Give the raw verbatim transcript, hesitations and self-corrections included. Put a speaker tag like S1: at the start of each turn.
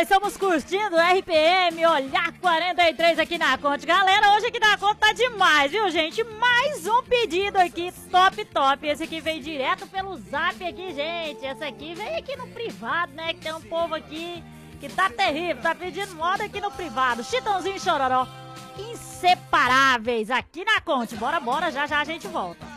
S1: estamos curtindo o R P M Olhar quarenta e três aqui na Conte. Galera, hoje aqui na Conte tá demais, viu, gente? Mais um pedido aqui, top, top. Esse aqui veio direto pelo Zap aqui, gente. Esse aqui veio aqui no privado, né? Que tem um povo aqui que tá terrível, tá pedindo moda aqui no privado. Chitãozinho e Chororó, inseparáveis aqui na Conte. Bora, bora, já já a gente volta.